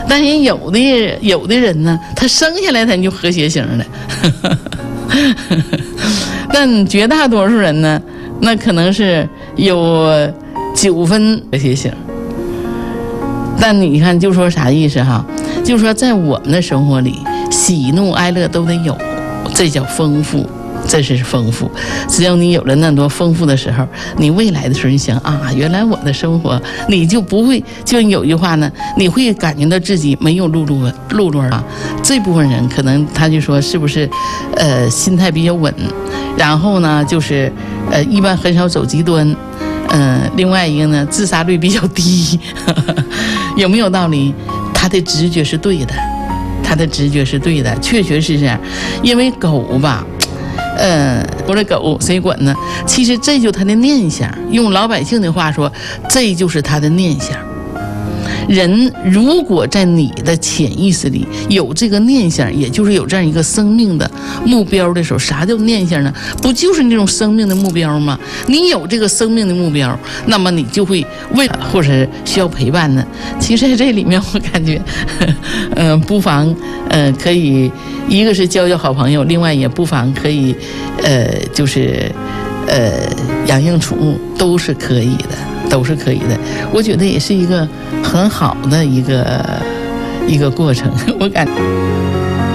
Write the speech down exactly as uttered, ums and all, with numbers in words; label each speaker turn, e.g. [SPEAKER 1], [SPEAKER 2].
[SPEAKER 1] 但是有的有的人呢，他生下来他就和谐型的，但绝大多数人呢，那可能是有九分和谐型。但你看，就说啥意思哈？就说在我们的生活里，喜怒哀乐都得有，这叫丰富。这是丰富，只要你有了那么多丰富的时候，你未来的时候你想啊，原来我的生活，你就不会，就有一句话呢，你会感觉到自己没有路路路路啊。这部分人可能他就说是不是，呃，心态比较稳，然后呢就是呃一般很少走极端，嗯、呃，另外一个呢自杀率比较低，呵呵，有没有道理？他的直觉是对的，他的直觉是对的，确确是这样，因为狗吧。嗯，我的狗谁管呢？其实这就是他的念想，用老百姓的话说，这就是他的念想。人如果在你的潜意识里有这个念想，也就是有这样一个生命的目标的时候，啥叫念想呢？不就是那种生命的目标吗？你有这个生命的目标，那么你就会为或者需要陪伴呢。其实在这里面，我感觉，嗯、呃，不妨，呃，可以一个是交交好朋友，另外也不妨可以，呃，就是，呃，养养宠物都是可以的。都是可以的，我觉得也是一个很好的一个一个过程，我感觉。